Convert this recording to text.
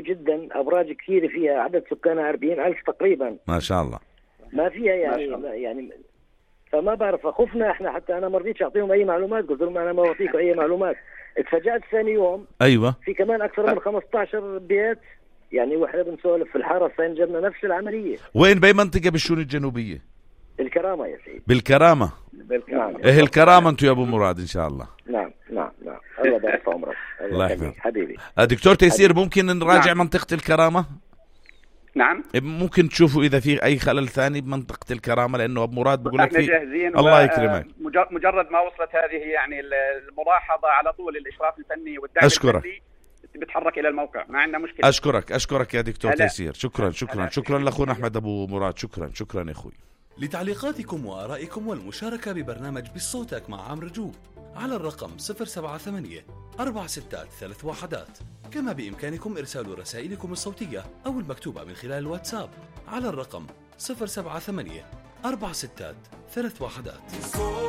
جدا، أبراج كثيرة فيها، عدد سكانها 40,000 تقريبا. ما شاء الله. ما فيها يعني فما بعرف، خفنا احنا، حتى انا ما رضيتش اعطيهم اي معلومات، قلت لهم انا ما بعطيكم اي معلومات. اتفاجأت ثاني يوم ايوه في كمان اكثر من 15 بيت، يعني واحنا بنسولف في الحاره سينجرنا نفس العمليه. وين باي منطقه بالشؤون الجنوبيه؟ الكرامه يا سيدي. بالكرامه. نعم. ايه الكرامه انتم يا ابو مراد ان شاء الله. نعم. الله يبارك في عمرك. الله يحفظك حبيبي. دكتور تيسير، ممكن نراجع منطقه الكرامه؟ نعم، ممكن تشوفوا إذا في أي خلل ثاني بمنطقة الكرامة، لأنه أبو مراد بقول لك احنا جاهزين. الله يكرمك. مجرد ما وصلت هذه يعني الملاحظة على طول الإشراف الفني والدعم الفني بتحرك إلى الموقع، ما عندنا مشكلة. أشكرك يا دكتور تيسير. شكرا لأخونا أحمد أبو مراد. شكرا يا أخوي. لتعليقاتكم وآرائكم والمشاركة ببرنامج بالصوتك مع عمرو جوب على الرقم 078-463-1. كما بإمكانكم إرسال رسائلكم الصوتية أو المكتوبة من خلال الواتساب على الرقم 078-463-1.